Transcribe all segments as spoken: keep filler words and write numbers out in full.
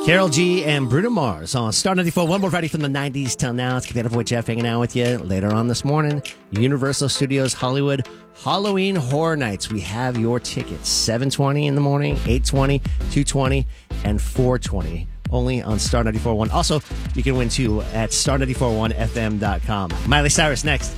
Karol G and Bruno Mars on Star ninety-four. One more variety from the nineties till now. It's Capital Boy Jeff hanging out with you later on this morning. Universal Studios Hollywood Halloween Horror Nights. We have your tickets. seven twenty in the morning, eight twenty, two twenty, and four twenty. Only on Star ninety-four point one. Also, you can win too at star nine four one f m dot com. Miley Cyrus next.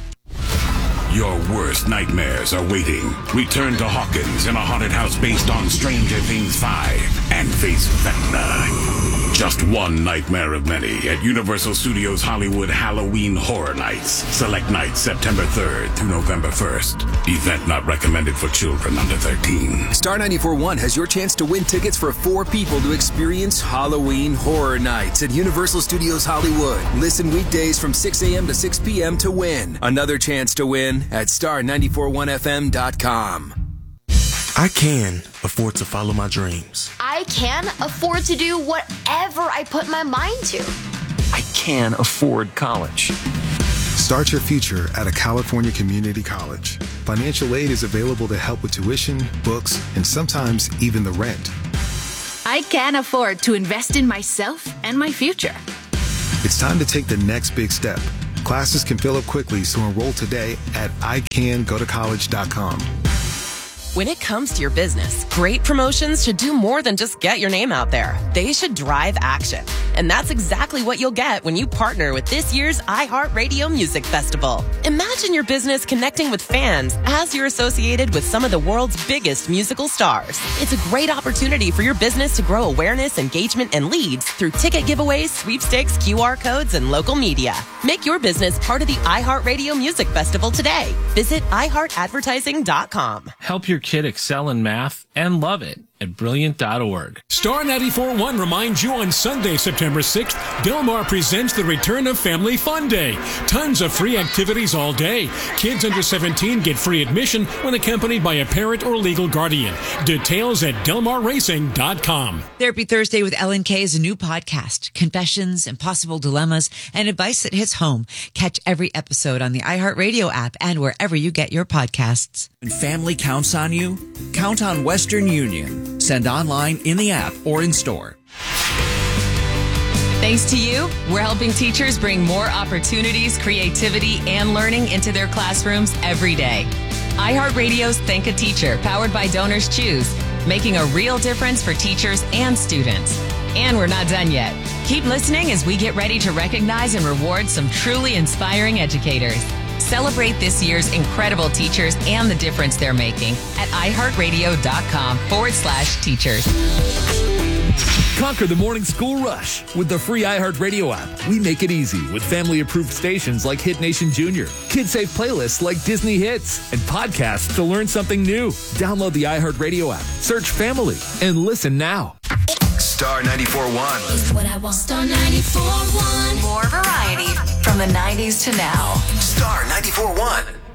Your worst nightmares are waiting. Return to Hawkins in a haunted house based on Stranger Things five and face Vecna. Just one nightmare of many at Universal Studios Hollywood Halloween Horror Nights. Select nights September third through November first. Event not recommended for children under thirteen. Star ninety-four point one has your chance to win tickets for four people to experience Halloween Horror Nights at Universal Studios Hollywood. Listen weekdays from six a.m. to six p.m. to win. Another chance to win at star nine four one f m dot com. I can afford to follow my dreams. I can afford to do whatever I put my mind to. I can afford college. Start your future at a California community college. Financial aid is available to help with tuition, books, and sometimes even the rent. I can afford to invest in myself and my future. It's time to take the next big step. Classes can fill up quickly, so enroll today at i can go to college dot com. When it comes to your business, great promotions should do more than just get your name out there. They should drive action. And that's exactly what you'll get when you partner with this year's iHeartRadio Music Festival. Imagine your business connecting with fans as you're associated with some of the world's biggest musical stars. It's a great opportunity for your business to grow awareness, engagement, and leads through ticket giveaways, sweepstakes, Q R codes, and local media. Make your business part of the iHeartRadio Music Festival today. Visit i heart advertising dot com. Help your kid excel in math and love it at brilliant dot org. Star ninety-four point one reminds you on Sunday, September sixth, Del Mar presents the return of Family Fun Day. Tons of free activities all day. Kids under seventeen get free admission when accompanied by a parent or legal guardian. Details at del mar racing dot com. Therapy Thursday with Ellen Kay is a new podcast. Confessions, impossible dilemmas, and advice that hits home. Catch every episode on the iHeartRadio app and wherever you get your podcasts. When family counts on you, count on Western Union. Send online, in the app, or in store. Thanks to you, we're helping teachers bring more opportunities, creativity, and learning into their classrooms every day. iHeartRadio's Thank a Teacher, powered by Donors Choose, making a real difference for teachers and students. And we're not done yet. Keep listening as we get ready to recognize and reward some truly inspiring educators. Celebrate this year's incredible teachers and the difference they're making at iHeartRadio.com forward slash teachers. Conquer the morning school rush with the free iHeartRadio app. We make it easy with family-approved stations like Hit Nation Junior, kid-safe playlists like Disney Hits, and podcasts to learn something new. Download the iHeartRadio app, search Family, and listen now. Star ninety-four point one. Is what I want. Star ninety-four point one. More variety from the nineties to now. Star ninety-four point one.